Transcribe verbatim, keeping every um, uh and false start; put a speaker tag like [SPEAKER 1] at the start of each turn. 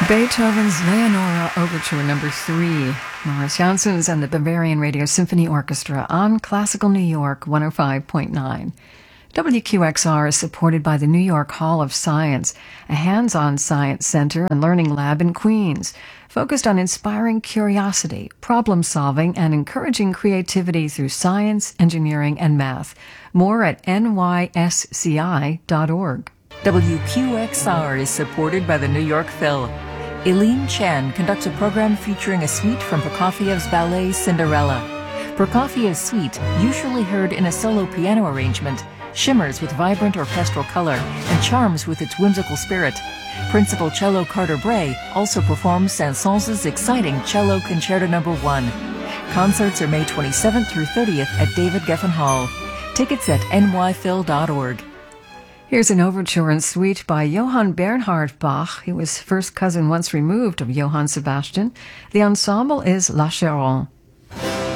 [SPEAKER 1] Beethoven's Leonora Overture Number three, Morris Janssens and the Bavarian Radio Symphony Orchestra on Classical New York one oh five point nine. W Q X R is supported by the New York Hall of Science, a hands-on science center and learning lab in Queens, focused on inspiring curiosity, problem-solving, and encouraging creativity through science, engineering, and math. More at N Y S C I dot org.
[SPEAKER 2] W Q X R is supported by the New York Phil. Eileen Chen conducts a program featuring a suite from Prokofiev's ballet Cinderella. Prokofiev's suite, usually heard in a solo piano arrangement, shimmers with vibrant orchestral color and charms with its whimsical spirit. Principal cello Carter Bray also performs Saint-Saëns' exciting Cello Concerto Number one. Concerts are May twenty-seventh through thirtieth at David Geffen Hall. Tickets at N Y phil dot org.
[SPEAKER 1] Here's an overture and suite by Johann Bernhard Bach. He was first cousin once removed of Johann Sebastian. The ensemble is La Chéron.